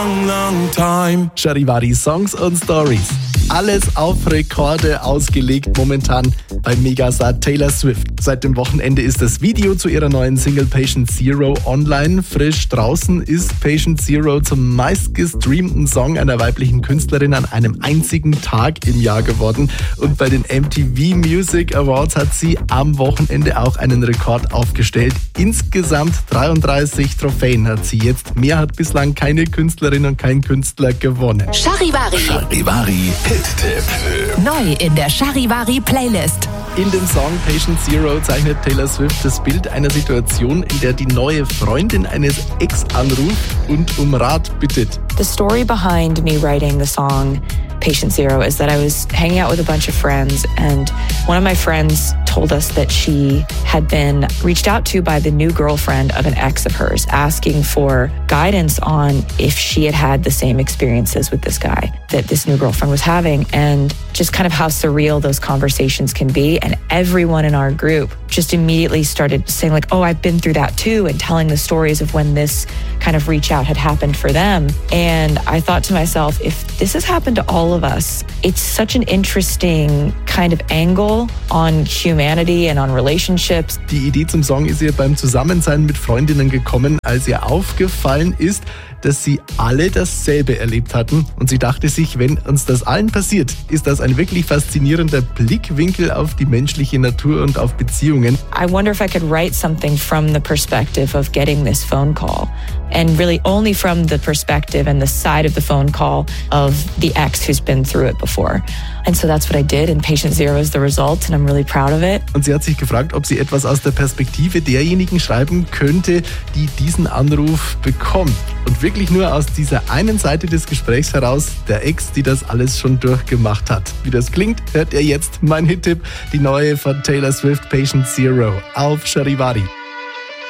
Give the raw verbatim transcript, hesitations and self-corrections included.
long time. Charivari Songs und Stories. Alles auf Rekorde ausgelegt momentan bei Megastar Taylor Swift. Seit dem Wochenende ist das Video zu ihrer neuen Single Patient Zero online. Frisch draußen ist Patient Zero zum meistgestreamten Song einer weiblichen Künstlerin an einem einzigen Tag im Jahr geworden. Und bei den M T V Music Awards hat sie am Wochenende auch einen Rekord aufgestellt. Insgesamt dreiunddreißig Trophäen hat sie jetzt. Mehr hat bislang keine Künstlerin und kein Künstler gewonnen. Charivari. Charivari Hit-Tipp. Neu in der Charivari Playlist. In dem Song Patient Zero zeichnet Taylor Swift das Bild einer Situation, in der die neue Freundin eines Ex anruft und um Rat bittet. The story behind me writing the song Patient Zero is that I was hanging out with a bunch of friends, and one of my friends told us that she had been reached out to by the new girlfriend of an ex of hers, asking for guidance on if she had had the same experiences with this guy that this new girlfriend was having, and just kind of how surreal those conversations can be. And everyone in our group just immediately started saying like, oh, I've been through that too, and telling the stories of when this kind of reach out had happened for them. And I thought to myself, if this has happened to all of us, it's such an interesting kind of angle on humanity and on relationships. Die Idee zum Song ist ihr beim Zusammensein mit Freundinnen gekommen, als ihr aufgefallen ist, dass sie alle dasselbe erlebt hatten. Und sie dachte sich, wenn uns das allen passiert, ist das ein wirklich faszinierender Blickwinkel auf die menschliche Natur und auf Beziehungen. I wonder if I could write something from the perspective of getting this phone call, and really only from the perspective and the side of the phone call of the ex who's been through it before. And so that's what I did, and Patient Zero is the result, and I'm really proud of it. Und sie hat sich gefragt, ob sie etwas aus der Perspektive derjenigen schreiben könnte, die diesen Anruf bekommt. Und wirklich nur aus dieser einen Seite des Gesprächs heraus, der Ex, die das alles schon durchgemacht hat. Wie das klingt, hört ihr jetzt. Mein Hit-Tipp, die neue von Taylor Swift, Patient Zero, auf Charivari.